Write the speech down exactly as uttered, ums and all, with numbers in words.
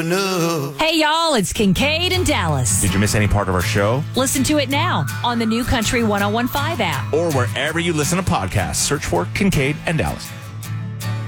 enough. Hey, y'all, it's Kincaid and Dallas. Did you miss any part of our show? Listen to it now on the new Country ten fifteen app. Or wherever you listen to podcasts. Search for Kincaid and Dallas.